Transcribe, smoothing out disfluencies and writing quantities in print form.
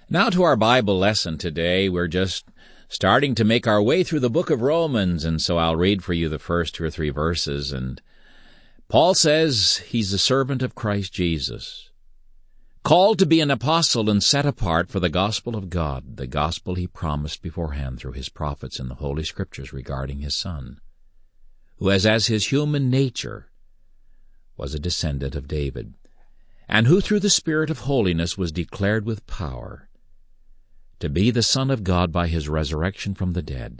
Now to our Bible lesson today. We're just starting to make our way through the book of Romans, and so I'll read for you the first 2 or 3 verses. And Paul says he's a servant of Christ Jesus, called to be an apostle and set apart for the gospel of God, the gospel he promised beforehand through his prophets in the Holy Scriptures regarding his Son, who as his human nature was a descendant of David, and who through the Spirit of holiness was declared with power to be the Son of God by his resurrection from the dead,